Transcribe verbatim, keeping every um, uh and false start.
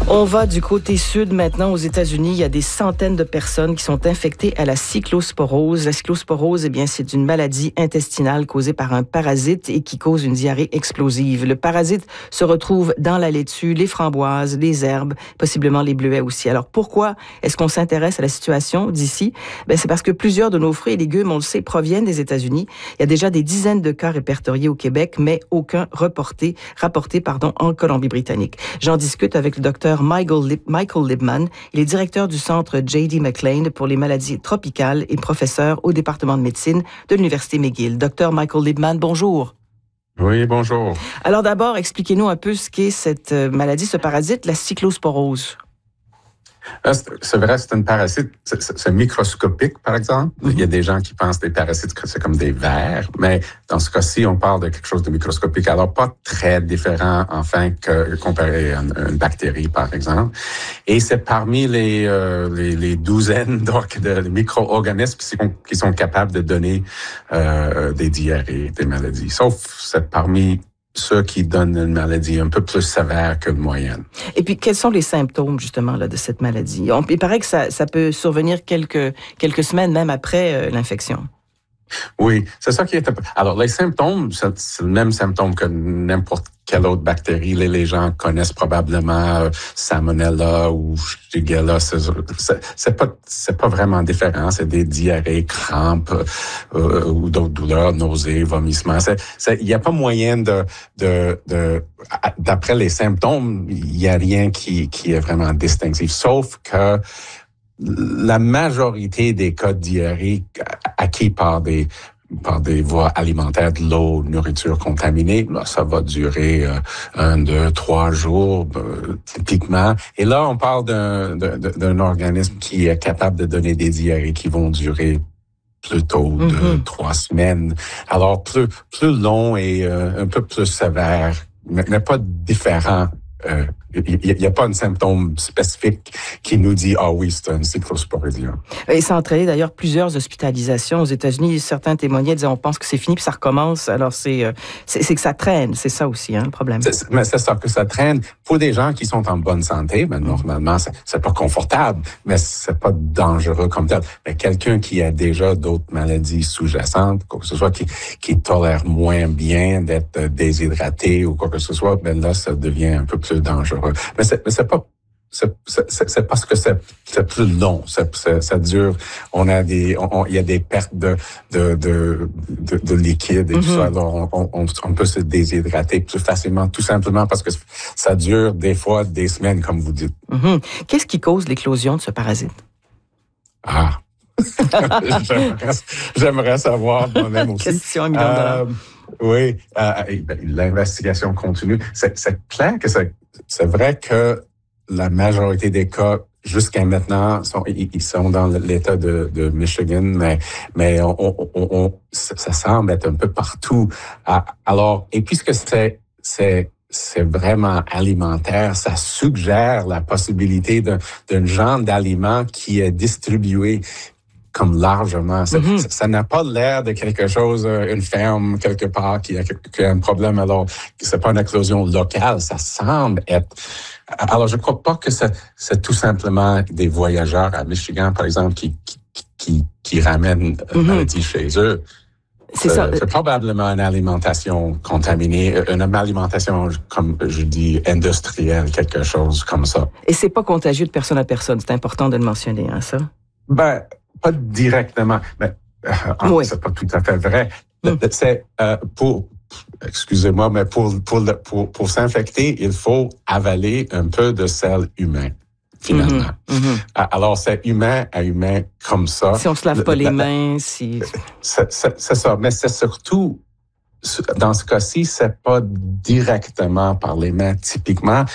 On va du côté sud maintenant aux États-Unis. Il y a des centaines de personnes qui sont infectées à la cyclosporose. La cyclosporose, eh bien, c'est une maladie intestinale causée par un parasite et qui cause une diarrhée explosive. Le parasite se retrouve dans la laitue, les framboises, les herbes, possiblement les bleuets aussi. Alors pourquoi est-ce qu'on s'intéresse à la situation d'ici? Ben, c'est parce que plusieurs de nos fruits et légumes, on le sait, proviennent des États-Unis. Il y a déjà des dizaines de cas répertoriés au Québec, mais aucun reporté, rapporté pardon, en Colombie-Britannique. J'en discute avec le docteur Michael, Lip- Michael Libman. Il est directeur du centre J D McLean pour les maladies tropicales et professeur au département de médecine de l'Université McGill. Docteur Michael Libman, bonjour. Oui, bonjour. Alors d'abord, expliquez-nous un peu ce qu'est cette maladie, ce parasite, la cyclosporose. C'est vrai, c'est un parasite, c'est, c'est microscopique, par exemple. Mm-hmm. Il y a des gens qui pensent des parasites que c'est comme des vers, mais dans ce cas-ci, on parle de quelque chose de microscopique. Alors, pas très différent, enfin, que comparé à une, une bactérie, par exemple. Et c'est parmi les, euh, les, les douzaines donc, de micro-organismes qui sont, qui sont capables de donner euh, des diarrhées, des maladies. Sauf, c'est parmi ceux qui donnent une maladie un peu plus sévère que la moyenne. Et puis, quels sont les symptômes, justement, là, de cette maladie? On, il paraît que ça, ça peut survenir quelques, quelques semaines, même après euh, l'infection. Oui, c'est ça qui est... Alors, les symptômes, c'est, c'est le même symptôme que n'importe quelle autre bactérie. Les, les gens connaissent probablement euh, Salmonella ou Shigella. C'est, c'est, c'est, pas, c'est pas vraiment différent. C'est des diarrhées, crampes euh, ou d'autres douleurs, nausées, vomissements. C'est, c'est, il n'y a pas moyen de, de, de... D'après les symptômes, il n'y a rien qui, qui est vraiment distinctif. Sauf que la majorité des cas de diarrhée acquis par des par des voies alimentaires, de l'eau, nourriture contaminée, là, ça va durer euh, un, deux, trois jours, euh, typiquement. Et là, on parle d'un, d'un, d'un organisme qui est capable de donner des diarrhées qui vont durer plutôt de mm-hmm. trois semaines. Alors, plus plus long et euh, un peu plus sévère, mais, mais pas différent. Euh, Il n'y a pas un symptôme spécifique qui nous dit « Ah oui, c'est un cyclosporidien ». Et ça a entraîné d'ailleurs plusieurs hospitalisations aux États-Unis. Certains témoignaient, disaient « On pense que c'est fini, puis ça recommence ». Alors, c'est, c'est, c'est que ça traîne. C'est ça aussi, hein, le problème. C'est, mais c'est ça, que ça traîne. Pour des gens qui sont en bonne santé, ben, normalement, c'est, c'est pas confortable, mais c'est pas dangereux comme tel. Mais quelqu'un qui a déjà d'autres maladies sous-jacentes, quoi que ce soit, qui, qui tolère moins bien d'être déshydraté ou quoi que ce soit, ben là, ça devient un peu plus dangereux. Mais c'est, mais c'est pas, c'est, c'est, c'est parce que c'est, c'est plus long. C'est, c'est, ça dure. On a des, on, on, il y a des pertes de, de, de, de, de liquide et mm-hmm. tout ça. Alors, on, on, on peut se déshydrater plus facilement, tout simplement parce que ça dure des fois des semaines, comme vous dites. Mm-hmm. Qu'est-ce qui cause l'éclosion de ce parasite? Ah. j'aimerais, j'aimerais savoir moi-même aussi. Question à million de dollars. Oui, euh, ben, l'investigation continue. C'est, c'est clair que c'est, c'est vrai que la majorité des cas jusqu'à maintenant sont, ils sont dans l'État de, de Michigan, mais mais on, on, on, ça semble être un peu partout. Alors, et puisque c'est c'est c'est vraiment alimentaire, ça suggère la possibilité d'un, d'un genre d'aliment qui est distribué comme largement. Mm-hmm. Ça, ça n'a pas l'air de quelque chose, une ferme quelque part qui a, qui a un problème. Alors, c'est pas une éclosion locale. Ça semble être. Alors, je crois pas que c'est, c'est tout simplement des voyageurs à Michigan, par exemple, qui qui qui, qui ramènent une mm-hmm. maladie chez eux. C'est, ça. C'est probablement une alimentation contaminée, une alimentation, comme je dis, industrielle, quelque chose comme ça. Et c'est pas contagieux de personne à personne. C'est important de le mentionner, hein, ça? Ben, pas directement, mais euh, oui. C'est pas tout à fait vrai. Mm. C'est euh, pour, excusez-moi, mais pour pour pour pour s'infecter, il faut avaler un peu de sel humain. Finalement. Mm-hmm. Mm-hmm. Alors, c'est humain à humain comme ça. Si on se lave pas le, les la, mains, si... C'est, c'est, c'est ça, mais c'est surtout, dans ce cas-ci, c'est pas directement par les mains, typiquement,